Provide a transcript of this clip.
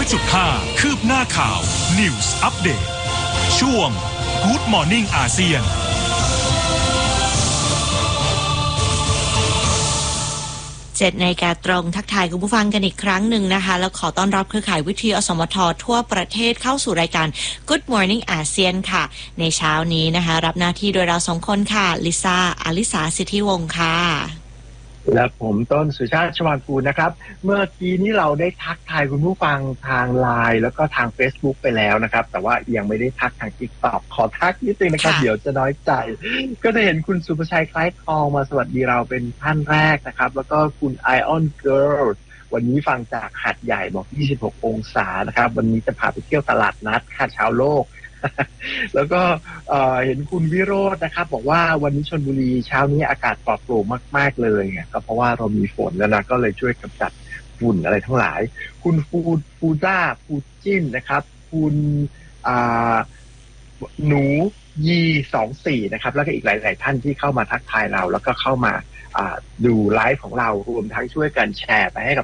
105.5 คืบหน้าข่าว News Update ช่วง Good Morning อาเซียน 7 นาฬิกาตรงทักทายคุณผู้ฟังกันอีกครั้งหนึ่งนะคะแล้วขอต้อนรับเครือข่ายวิทยุอสมททั่วประเทศเข้าสู่รายการ Good Morning อาเซียนค่ะในเช้านี้นะคะรับหน้าที่โดยเรา2 คนค่ะลิซ่าอลิสาสิทธิวงศ์ค่ะและผมต้นสุชาติชวานกูลนะครับเมื่อกี้นี้เราได้ทักทายคุณผู้ฟังทาง LINE แล้วก็ทาง Facebook ไปแล้วนะครับแต่ว่ายังไม่ได้ทักทาง TikTok ขอทักนิดนึงนะครับเดี๋ยวจะน้อยใจก็จะเห็นคุณสุภชัยคล้ายทองมาสวัสดีเราเป็นท่านแรกนะครับแล้วก็คุณ Ion Girl วันนี้ฟังจากหาดใหญ่บอก26 องศานะครับวันนี้จะพาไปเที่ยวตลาดนัดค่าเช้าโลกแล้วก็เห็นคุณวิโรจน์นะครับบอกว่าวันนี้ชลบุรีเช้านี้อากาศปลอดโปร่งมากๆเลยก็เพราะว่าเรามีฝนแล้วนะก็เลยช่วยกำจัดฝุ่นอะไรทั้งหลายคุณฟูจ้าฟูจิ้นนะครับคุณหนูยี24นะครับแล้วก็อีกหลายๆท่านที่เข้ามาทักทายเราแล้วก็เข้ามาดูไลฟ์ของเรารวมทั้งช่วยกันแชร์ไปให้กับ